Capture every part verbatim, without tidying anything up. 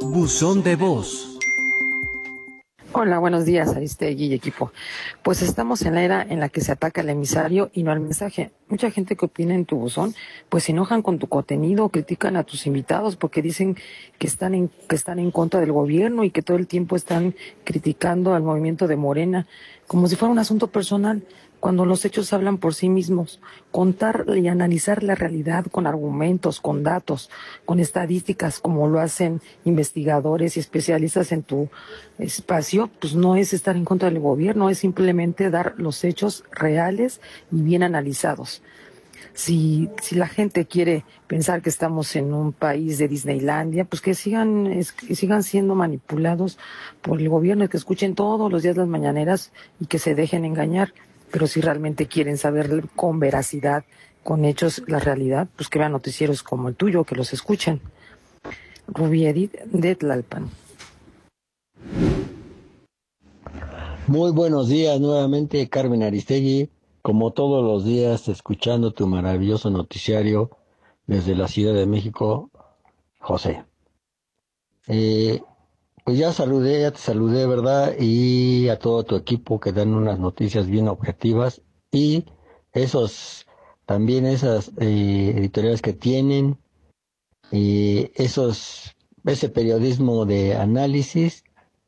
Buzón de voz. Hola, buenos días, Aristegui y equipo. Pues estamos en la era en la que se ataca al emisario y no al mensaje. Mucha gente que opina en tu buzón, pues se enojan con tu contenido, critican a tus invitados porque dicen que están en, que están en contra del gobierno y que todo el tiempo están criticando al movimiento de Morena, como si fuera un asunto personal, cuando los hechos hablan por sí mismos. Contar y analizar la realidad con argumentos, con datos, con estadísticas, como lo hacen investigadores y especialistas en tu espacio, pues no es estar en contra del gobierno, es simplemente dar los hechos reales y bien analizados. Si, si la gente quiere pensar que estamos en un país de Disneylandia, pues que sigan, es, que sigan siendo manipulados por el gobierno y que escuchen todos los días las mañaneras y que se dejen engañar. Pero si realmente quieren saber con veracidad, con hechos, la realidad, pues que vean noticieros como el tuyo, que los escuchen. Rubí Edith de Tlalpan. Muy buenos días nuevamente, Carmen Aristegui, como todos los días, escuchando tu maravilloso noticiario desde la Ciudad de México, José. Eh, pues ya saludé, ya te saludé, ¿verdad? Y a todo tu equipo que dan unas noticias bien objetivas y esos, también esas eh, editoriales que tienen, y esos, ese periodismo de análisis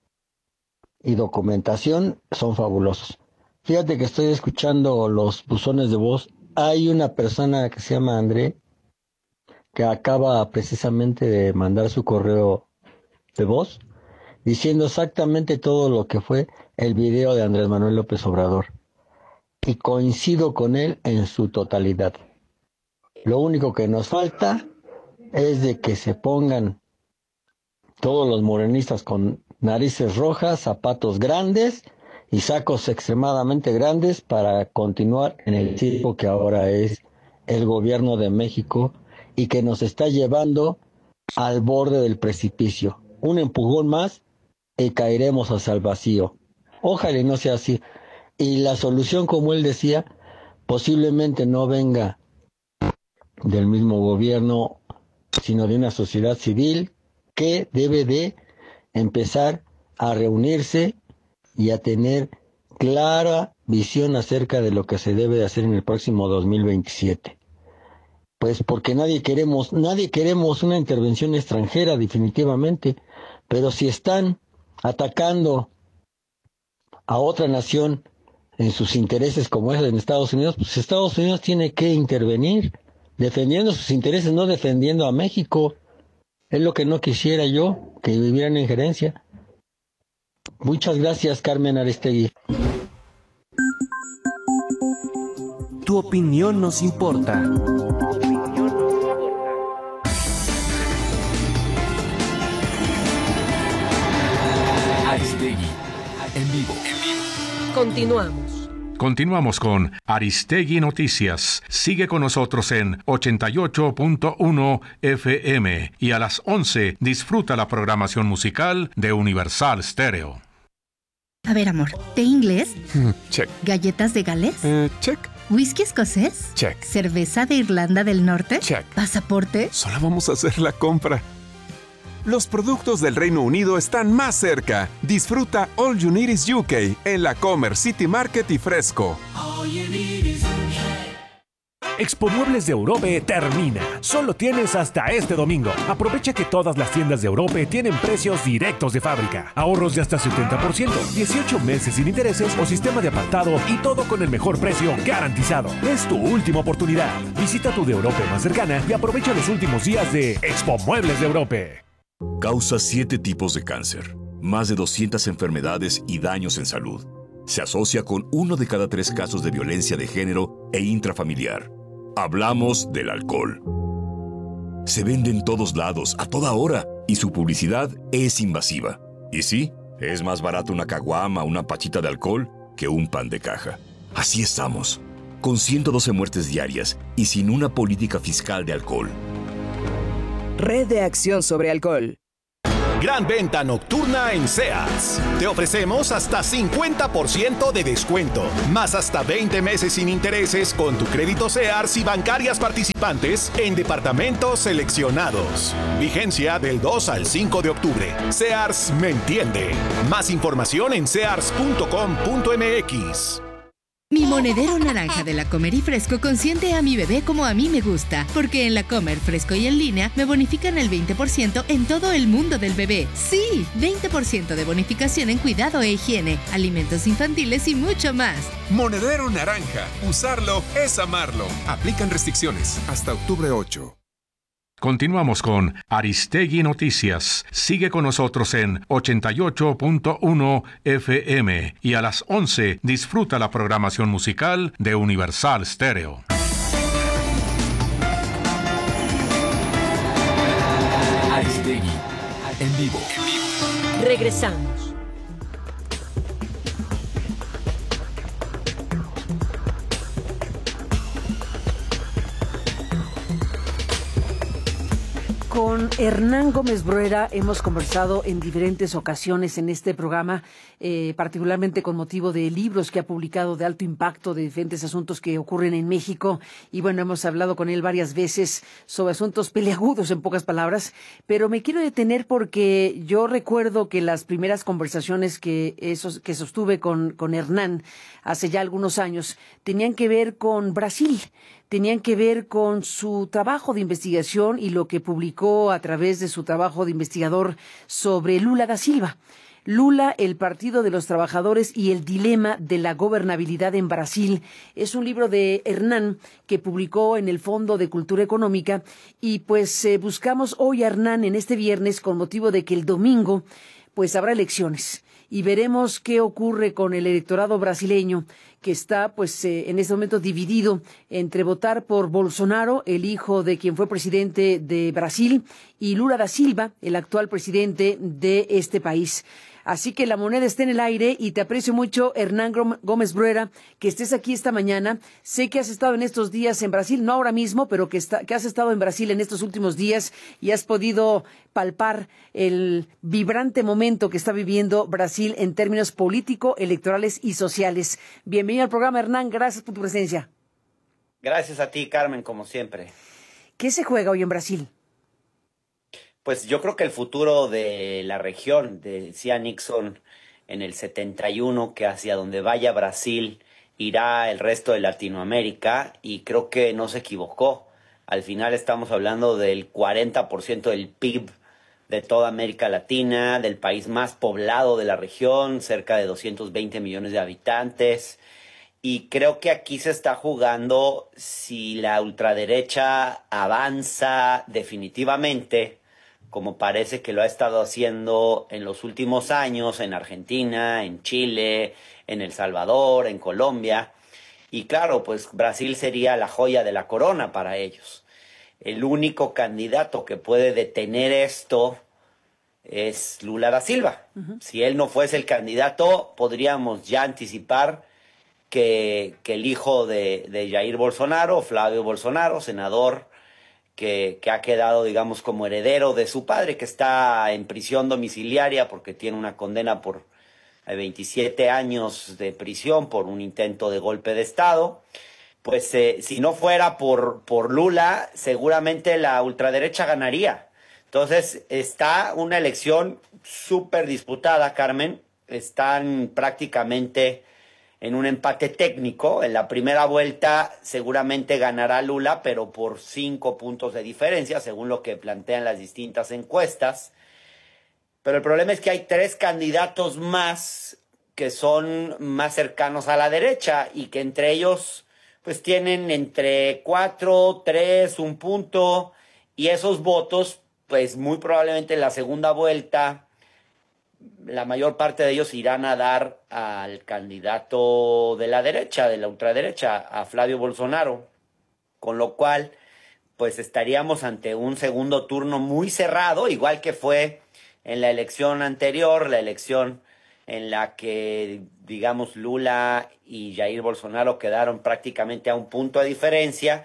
y documentación son fabulosos. Fíjate que estoy escuchando los buzones de voz. Hay una persona que se llama André que acaba precisamente de mandar su correo de voz diciendo exactamente todo lo que fue el video de Andrés Manuel López Obrador. Y coincido con él en su totalidad. Lo único que nos falta es de que se pongan todos los morenistas con narices rojas, zapatos grandes y sacos extremadamente grandes para continuar en el circo que ahora es el gobierno de México y que nos está llevando al borde del precipicio. Un empujón más y caeremos hacia el vacío. Ojalá y no sea así. Y la solución, como él decía, posiblemente no venga del mismo gobierno, sino de una sociedad civil que debe de empezar a reunirse y a tener clara visión acerca de lo que se debe de hacer en el próximo dos mil veintisiete. Pues porque nadie queremos, nadie queremos una intervención extranjera definitivamente, pero si están atacando a otra nación en sus intereses como es en Estados Unidos, pues Estados Unidos tiene que intervenir defendiendo sus intereses, no defendiendo a México. Es lo que no quisiera yo, que vivieran en injerencia. Muchas gracias, Carmen Aristegui. Tu opinión nos importa. Aristegui, en vivo. Continuamos. Continuamos con Aristegui Noticias. Sigue con nosotros en ochenta y ocho punto uno F M y a las once disfruta la programación musical de Universal Stereo. A ver, amor, ¿té inglés? Check. ¿Galletas de Gales? Eh, check. ¿Whisky escocés? Check. ¿Cerveza de Irlanda del Norte? Check. ¿Pasaporte? Solo vamos a hacer la compra. Los productos del Reino Unido están más cerca. Disfruta All You Need Is U K en la Comer City Market y Fresco. Expo Muebles de Europe termina. Solo tienes hasta este domingo. Aprovecha que todas las tiendas de Europe tienen precios directos de fábrica. Ahorros de hasta setenta por ciento, dieciocho meses sin intereses o sistema de apartado y todo con el mejor precio garantizado. Es tu última oportunidad. Visita tu de Europe más cercana y aprovecha los últimos días de Expo Muebles de Europe. Causa siete tipos de cáncer, más de doscientas enfermedades y daños en salud. Se asocia con uno de cada tres casos de violencia de género e intrafamiliar. Hablamos del alcohol. Se vende en todos lados, a toda hora, y su publicidad es invasiva. Y sí, es más barato una caguama o una pachita de alcohol que un pan de caja. Así estamos, con ciento doce muertes diarias y sin una política fiscal de alcohol. Red de Acción sobre Alcohol. Gran venta nocturna en Sears. Te ofrecemos hasta cincuenta por ciento de descuento, más hasta veinte meses sin intereses con tu crédito Sears y bancarias participantes en departamentos seleccionados. Vigencia del dos al cinco de octubre. Sears me entiende. Más información en sears punto com punto m x. Mi monedero naranja de La Comer y Fresco consiente a mi bebé como a mí me gusta, porque en La Comer, Fresco y en línea me bonifican el veinte por ciento en todo el mundo del bebé. Sí, veinte por ciento de bonificación en cuidado e higiene, alimentos infantiles y mucho más. Monedero naranja. Usarlo es amarlo. Aplican restricciones hasta octubre ocho. Continuamos con Aristegui Noticias. Sigue con nosotros en ochenta y ocho punto uno F M y a las once disfruta la programación musical de Universal Stereo. Aristegui, en vivo. Regresamos. Con Hernán Gómez Bruera hemos conversado en diferentes ocasiones en este programa, eh, particularmente con motivo de libros que ha publicado de alto impacto de diferentes asuntos que ocurren en México. Y bueno, hemos hablado con él varias veces sobre asuntos peleagudos, en pocas palabras. Pero me quiero detener porque yo recuerdo que las primeras conversaciones que, esos, que sostuve con, con Hernán hace ya algunos años tenían que ver con Brasil. Tenían que ver con su trabajo de investigación y lo que publicó a través de su trabajo de investigador sobre Lula da Silva. Lula, el Partido de los Trabajadores y el dilema de la gobernabilidad en Brasil. Es un libro de Hernán que publicó en el Fondo de Cultura Económica y pues eh, buscamos hoy a Hernán en este viernes con motivo de que el domingo pues habrá elecciones. Y veremos qué ocurre con el electorado brasileño, que está pues eh, en este momento dividido entre votar por Bolsonaro, el hijo de quien fue presidente de Brasil, y Lula da Silva, el actual presidente de este país. Así que la moneda está en el aire y te aprecio mucho, Hernán Gómez Bruera, que estés aquí esta mañana. Sé que has estado en estos días en Brasil, no ahora mismo, pero que, está, que has estado en Brasil en estos últimos días y has podido palpar el vibrante momento que está viviendo Brasil en términos político, electorales y sociales. Bienvenido al programa, Hernán. Gracias por tu presencia. Gracias a ti, Carmen, como siempre. ¿Qué se juega hoy en Brasil? Pues yo creo que el futuro de la región, decía Nixon en el setenta y uno, que hacia donde vaya Brasil irá el resto de Latinoamérica, y creo que no se equivocó. Al final estamos hablando del cuarenta por ciento del P I B de toda América Latina, del país más poblado de la región, cerca de doscientos veinte millones de habitantes. Y creo que aquí se está jugando si la ultraderecha avanza definitivamente, como parece que lo ha estado haciendo en los últimos años en Argentina, en Chile, en El Salvador, en Colombia. Y claro, pues Brasil sería la joya de la corona para ellos. El único candidato que puede detener esto es Lula da Silva. Uh-huh. Si él no fuese el candidato, podríamos ya anticipar que, que el hijo de, de Jair Bolsonaro, Flavio Bolsonaro, senador, Que, que ha quedado, digamos, como heredero de su padre, que está en prisión domiciliaria porque tiene una condena por veintisiete años de prisión por un intento de golpe de Estado. Pues eh, si no fuera por, por Lula, seguramente la ultraderecha ganaría. Entonces está una elección súper disputada, Carmen. Están prácticamente en un empate técnico. En la primera vuelta seguramente ganará Lula, pero por cinco puntos de diferencia, según lo que plantean las distintas encuestas. Pero el problema es que hay tres candidatos más que son más cercanos a la derecha y que entre ellos pues tienen entre cuatro, tres, un punto, y esos votos pues muy probablemente en la segunda vuelta la mayor parte de ellos irán a dar al candidato de la derecha, de la ultraderecha, a Flavio Bolsonaro, con lo cual pues estaríamos ante un segundo turno muy cerrado, igual que fue en la elección anterior, la elección en la que, digamos, Lula y Jair Bolsonaro quedaron prácticamente a un punto de diferencia,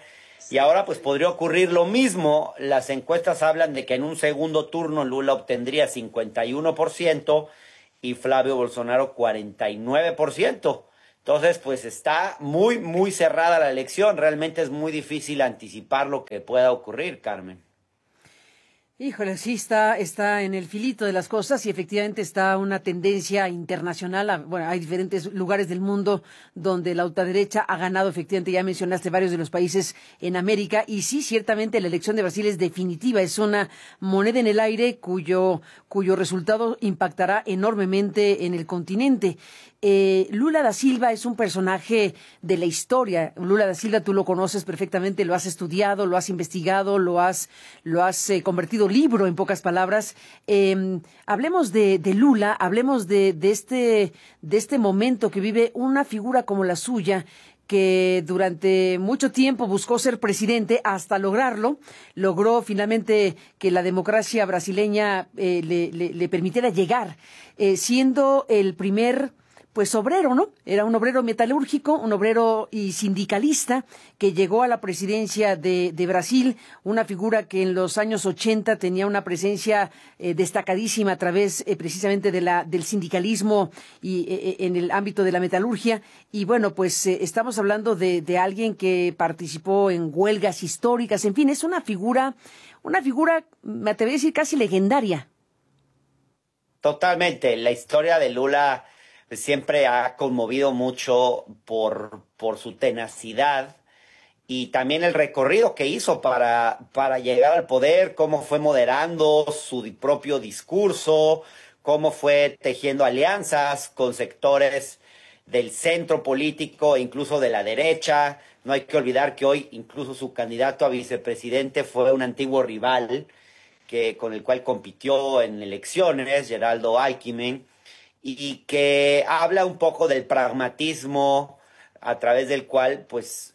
Y ahora pues podría ocurrir lo mismo. Las encuestas hablan de que en un segundo turno Lula obtendría cincuenta y uno por ciento y Flavio Bolsonaro cuarenta y nueve por ciento. Entonces pues está muy, muy cerrada la elección. Realmente es muy difícil anticipar lo que pueda ocurrir, Carmen. Híjole, sí está, está en el filito de las cosas y efectivamente está una tendencia internacional. Bueno, hay diferentes lugares del mundo donde la ultraderecha ha ganado, efectivamente, ya mencionaste varios de los países en América y sí, ciertamente la elección de Brasil es definitiva, es una moneda en el aire cuyo, cuyo resultado impactará enormemente en el continente. Eh, Lula da Silva es un personaje de la historia. Lula da Silva tú lo conoces perfectamente, lo has estudiado, lo has investigado, lo has, lo has eh, convertido libro, en pocas palabras. Eh, hablemos de, de Lula, hablemos de, de, este, de este momento que vive una figura como la suya, que durante mucho tiempo buscó ser presidente hasta lograrlo, logró finalmente que la democracia brasileña eh, le, le, le permitiera llegar, eh, siendo el primer pues obrero, ¿no? Era un obrero metalúrgico, un obrero y sindicalista que llegó a la presidencia de, de Brasil, una figura que en los años ochenta tenía una presencia eh, destacadísima a través eh, precisamente de la del sindicalismo y eh, en el ámbito de la metalurgia. Y bueno, pues eh, estamos hablando de, de alguien que participó en huelgas históricas, en fin, es una figura, una figura, me atrevería a decir, casi legendaria. Totalmente, la historia de Lula siempre ha conmovido mucho por, por su tenacidad y también el recorrido que hizo para, para llegar al poder, cómo fue moderando su propio discurso, cómo fue tejiendo alianzas con sectores del centro político e incluso de la derecha. No hay que olvidar que hoy incluso su candidato a vicepresidente fue un antiguo rival que, con el cual compitió en elecciones, Geraldo Alckmin, y que habla un poco del pragmatismo a través del cual pues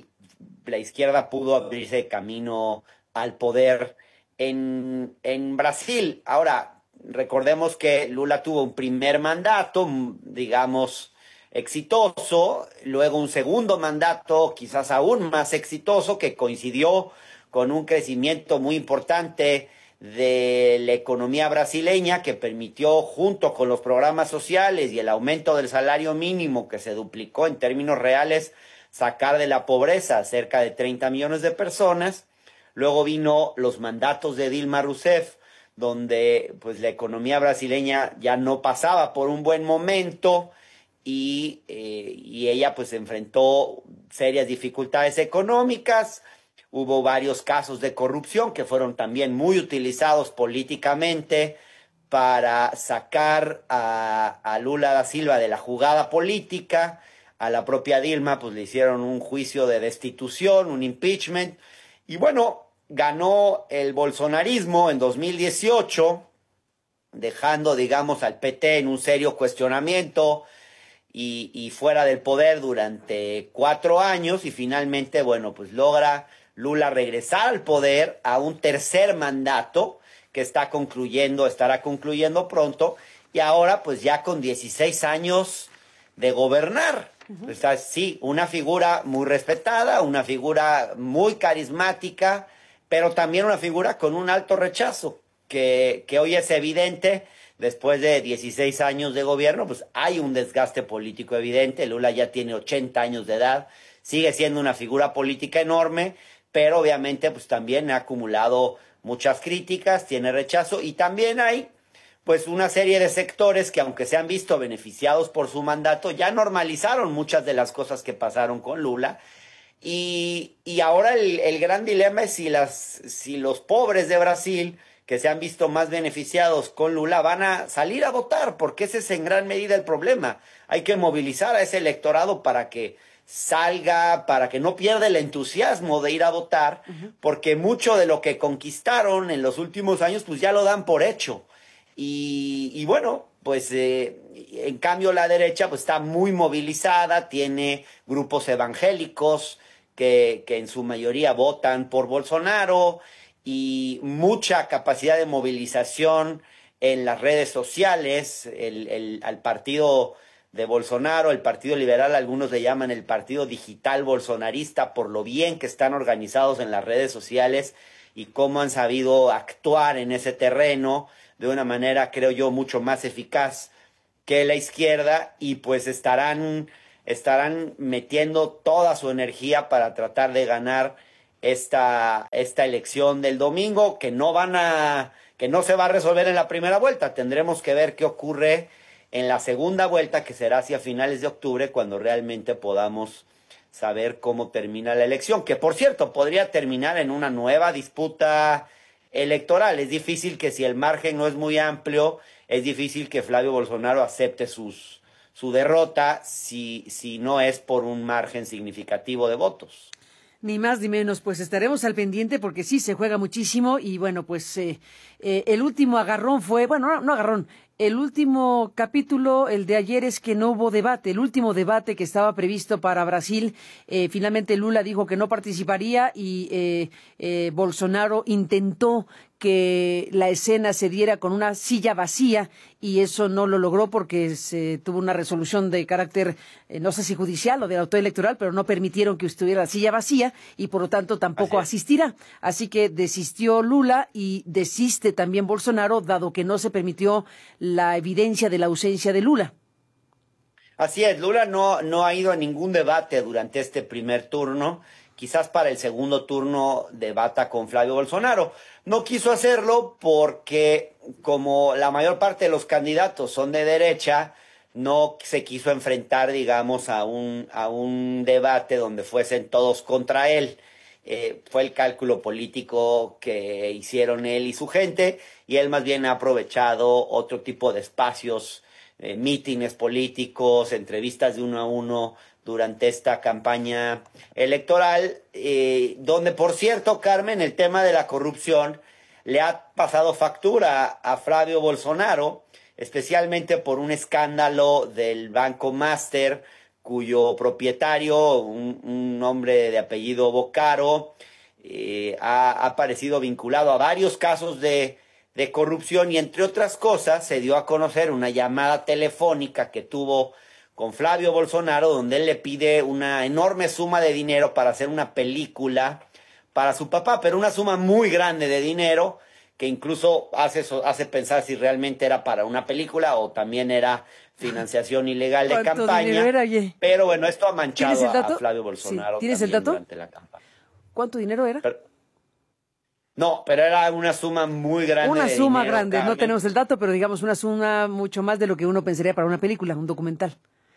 la izquierda pudo abrirse camino al poder en, en Brasil. Ahora, recordemos que Lula tuvo un primer mandato, digamos, exitoso, luego un segundo mandato quizás aún más exitoso que coincidió con un crecimiento muy importante de la economía brasileña que permitió, junto con los programas sociales y el aumento del salario mínimo que se duplicó en términos reales, sacar de la pobreza a cerca de treinta millones de personas. Luego vino los mandatos de Dilma Rousseff, donde pues la economía brasileña ya no pasaba por un buen momento y, eh, y ella pues enfrentó serias dificultades económicas. Hubo varios casos de corrupción que fueron también muy utilizados políticamente para sacar a, a Lula da Silva de la jugada política. A la propia Dilma pues le hicieron un juicio de destitución, un impeachment. Y bueno, ganó el bolsonarismo en dos mil dieciocho, dejando, digamos, al P T en un serio cuestionamiento y, y fuera del poder durante cuatro años. Y finalmente, bueno, pues logra Lula regresar al poder a un tercer mandato que está concluyendo, estará concluyendo pronto, y ahora pues ya con dieciséis años de gobernar. Uh-huh. O sea, sí, una figura muy respetada, una figura muy carismática, pero también una figura con un alto rechazo, que, que hoy es evidente. Después de dieciséis años de gobierno, pues hay un desgaste político evidente. Lula ya tiene ochenta años de edad, sigue siendo una figura política enorme, pero obviamente pues también ha acumulado muchas críticas, tiene rechazo y también hay pues una serie de sectores que aunque se han visto beneficiados por su mandato, ya normalizaron muchas de las cosas que pasaron con Lula y, y ahora el, el gran dilema es si, las, si los pobres de Brasil que se han visto más beneficiados con Lula van a salir a votar, porque ese es en gran medida el problema. Hay que movilizar a ese electorado para que salga, para que no pierda el entusiasmo de ir a votar, uh-huh. porque mucho de lo que conquistaron en los últimos años, pues ya lo dan por hecho. Y, y bueno, pues eh, en cambio la derecha pues está muy movilizada, tiene grupos evangélicos que, que en su mayoría votan por Bolsonaro y mucha capacidad de movilización en las redes sociales. El, el, al partido de Bolsonaro, el Partido Liberal, algunos le llaman el Partido Digital Bolsonarista, por lo bien que están organizados en las redes sociales y cómo han sabido actuar en ese terreno de una manera, creo yo, mucho más eficaz que la izquierda, y pues estarán, estarán metiendo toda su energía para tratar de ganar esta, esta elección del domingo, que no van a, que no se va a resolver en la primera vuelta. Tendremos que ver qué ocurre en la segunda vuelta, que será hacia finales de octubre, cuando realmente podamos saber cómo termina la elección, que por cierto podría terminar en una nueva disputa electoral. Es difícil que, si el margen no es muy amplio, es difícil que Flavio Bolsonaro acepte sus, su derrota si, si no es por un margen significativo de votos. Ni más ni menos, pues estaremos al pendiente porque sí se juega muchísimo y bueno, pues eh, eh, el último agarrón fue, bueno, no, no agarrón, el último capítulo, el de ayer, es que no hubo debate. El último debate que estaba previsto para Brasil, eh, finalmente Lula dijo que no participaría y eh, eh, Bolsonaro intentó que la escena se diera con una silla vacía y eso no lo logró porque se tuvo una resolución de carácter, eh, no sé si judicial o de auto electoral, pero no permitieron que estuviera la silla vacía y por lo tanto tampoco Así asistirá. Así que desistió Lula y desiste también Bolsonaro, dado que no se permitió la evidencia de la ausencia de Lula. Así es, Lula no, no ha ido a ningún debate durante este primer turno. Quizás para el segundo turno debata con Flavio Bolsonaro. No quiso hacerlo porque, como la mayor parte de los candidatos son de derecha, no se quiso enfrentar, digamos, a un, a un debate donde fuesen todos contra él. Eh, fue el cálculo político que hicieron él y su gente, y él más bien ha aprovechado otro tipo de espacios, eh, mítines políticos, entrevistas de uno a uno durante esta campaña electoral, eh, donde, por cierto, Carmen, el tema de la corrupción le ha pasado factura a Flavio Bolsonaro, especialmente por un escándalo del Banco Master, cuyo propietario, un, un hombre de apellido Bocaro, eh, ha, ha aparecido vinculado a varios casos de, de corrupción, y entre otras cosas se dio a conocer una llamada telefónica que tuvo con Flavio Bolsonaro, donde él le pide una enorme suma de dinero para hacer una película para su papá, pero una suma muy grande de dinero que incluso hace, hace pensar si realmente era para una película o también era financiación ilegal de campaña. Era, pero bueno, esto ha manchado a, a Flavio Bolsonaro. Sí. ¿Tienes el dato? Durante la campaña. ¿Cuánto dinero era? Pero, no, pero era una suma muy grande. Una de suma dinero, grande, Carmen. No tenemos el dato, pero digamos una suma mucho más de lo que uno pensaría para una película, un documental.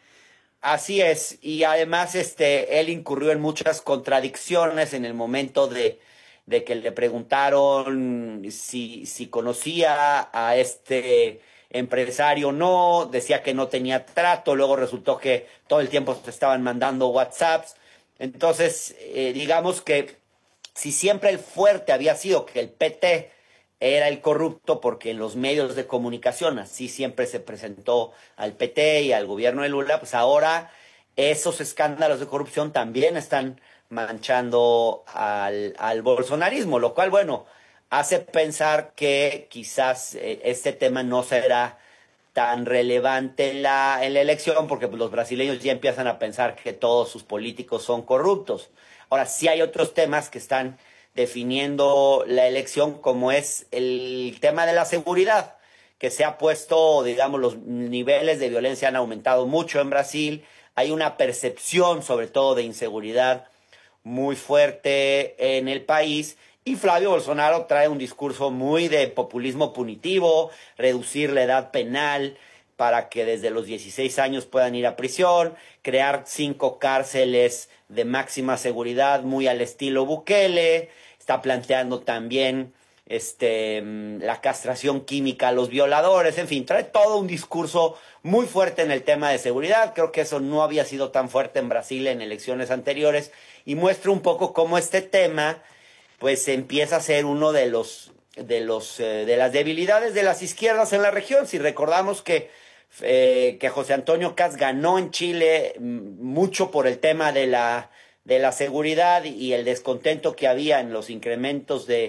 Así es, y además este, él incurrió en muchas contradicciones en el momento de, de que le preguntaron si, si conocía a este empresario o no, decía que no tenía trato, luego resultó que todo el tiempo se estaban mandando WhatsApps. Entonces, eh, digamos que si siempre el fuerte había sido que el P T era el corrupto, porque en los medios de comunicación así siempre se presentó al P T y al gobierno de Lula, pues ahora esos escándalos de corrupción también están manchando al, al bolsonarismo, lo cual, bueno, hace pensar que quizás eh, este tema no será tan relevante en la, en la elección, porque pues, los brasileños ya empiezan a pensar que todos sus políticos son corruptos. Ahora, sí hay otros temas que están definiendo la elección, como es el tema de la seguridad, que se ha puesto, digamos, los niveles de violencia han aumentado mucho en Brasil, hay una percepción sobre todo de inseguridad muy fuerte en el país, y Flavio Bolsonaro trae un discurso muy de populismo punitivo, reducir la edad penal para que desde los dieciséis años puedan ir a prisión, crear cinco cárceles de máxima seguridad muy al estilo Bukele, está planteando también este, la castración química a los violadores, en fin, trae todo un discurso muy fuerte en el tema de seguridad. Creo que eso no había sido tan fuerte en Brasil en elecciones anteriores y muestra un poco cómo este tema pues empieza a ser uno de los de los eh, de las debilidades de las izquierdas en la región. Si recordamos que eh, que José Antonio Kast ganó en Chile mucho por el tema de la de la seguridad y el descontento que había en los incrementos de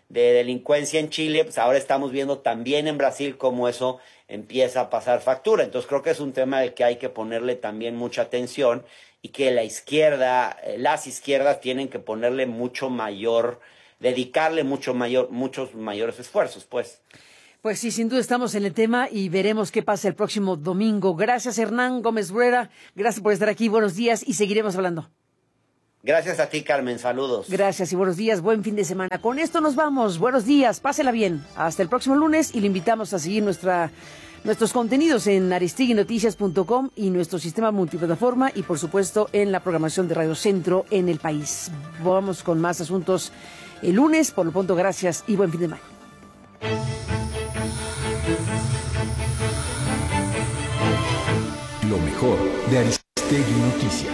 de delincuencia en Chile, pues ahora estamos viendo también en Brasil cómo eso empieza a pasar factura. Entonces creo que es un tema del que hay que ponerle también mucha atención y que la izquierda, las izquierdas tienen que ponerle mucho mayor, dedicarle mucho mayor, muchos mayores esfuerzos, pues. Pues sí, sin duda estamos en el tema y veremos qué pasa el próximo domingo. Gracias, Hernán Gómez Bruera. Gracias por estar aquí. Buenos días y seguiremos hablando. Gracias a ti, Carmen. Saludos. Gracias y buenos días. Buen fin de semana. Con esto nos vamos. Buenos días. Pásela bien. Hasta el próximo lunes y le invitamos a seguir nuestra, nuestros contenidos en aristegui noticias punto com y nuestro sistema multiplataforma y, por supuesto, en la programación de Radio Centro en el país. Vamos con más asuntos el lunes. Por lo pronto, gracias y buen fin de semana. Lo mejor de Aristegui Noticias.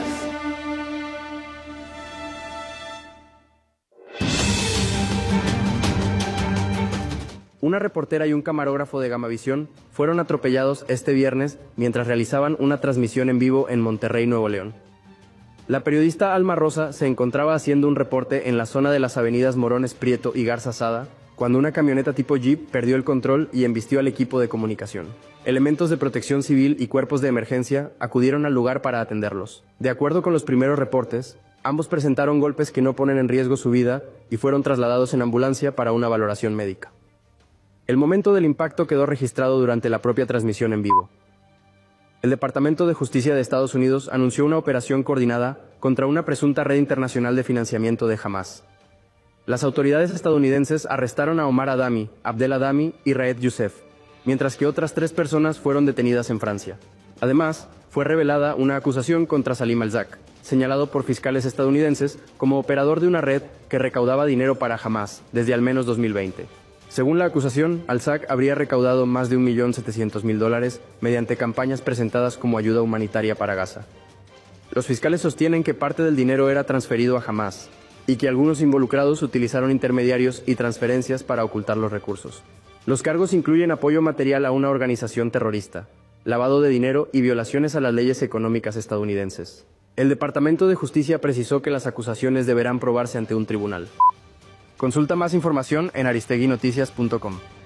Una reportera y un camarógrafo de Gamavisión fueron atropellados este viernes mientras realizaban una transmisión en vivo en Monterrey, Nuevo León. La periodista Alma Rosa se encontraba haciendo un reporte en la zona de las avenidas Morones Prieto y Garza Sada cuando una camioneta tipo Jeep perdió el control y embistió al equipo de comunicación. Elementos de protección civil y cuerpos de emergencia acudieron al lugar para atenderlos. De acuerdo con los primeros reportes, ambos presentaron golpes que no ponen en riesgo su vida y fueron trasladados en ambulancia para una valoración médica. El momento del impacto quedó registrado durante la propia transmisión en vivo. El Departamento de Justicia de Estados Unidos anunció una operación coordinada contra una presunta red internacional de financiamiento de Hamás. Las autoridades estadounidenses arrestaron a Omar Adami, Abdel Adami y Raed Youssef, mientras que otras tres personas fueron detenidas en Francia. Además, fue revelada una acusación contra Salim Al-Zak, señalado por fiscales estadounidenses como operador de una red que recaudaba dinero para Hamás desde al menos dos mil veinte. Según la acusación, Al-Zak habría recaudado más de un millón setecientos mil dólares mediante campañas presentadas como ayuda humanitaria para Gaza. Los fiscales sostienen que parte del dinero era transferido a Hamás y que algunos involucrados utilizaron intermediarios y transferencias para ocultar los recursos. Los cargos incluyen apoyo material a una organización terrorista, lavado de dinero y violaciones a las leyes económicas estadounidenses. El Departamento de Justicia precisó que las acusaciones deberán probarse ante un tribunal. Consulta más información en aristegui noticias punto com.